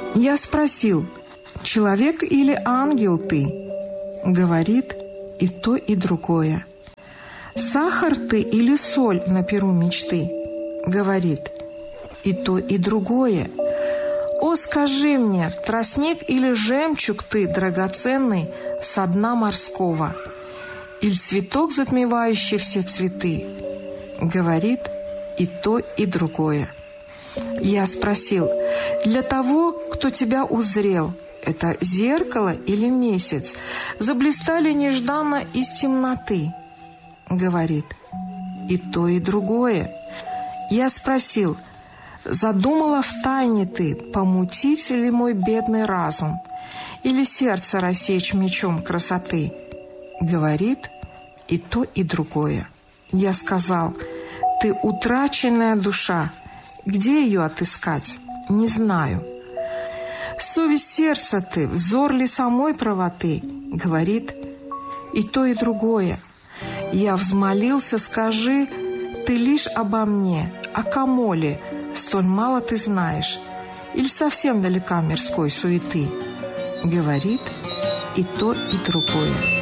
Я спросил: человек или ангел ты? Говорит: и то, и другое. Сахар ты или соль на перу мечты? Говорит: и то, и другое. О, скажи мне, тростник или жемчуг ты, драгоценный, со дна морского? Или цветок, затмевающий все цветы? Говорит: и то, и другое. Я спросил: для того, кто тебя узрел, это зеркало или месяц заблистали нежданно из темноты? Говорит: и то, и другое. Я спросил: задумала втайне ты помутить ли мой бедный разум или сердце рассечь мечом красоты? Говорит: и то, и другое. Я сказал: ты утраченная душа, где ее отыскать? Не знаю. Совесть сердца ты, взор ли самой правоты? Говорит: и то, и другое. Я взмолился: скажи ты лишь обо мне, о кому ли столь мало ты знаешь, или совсем далека мирской суеты? Говорит: и то, и другое.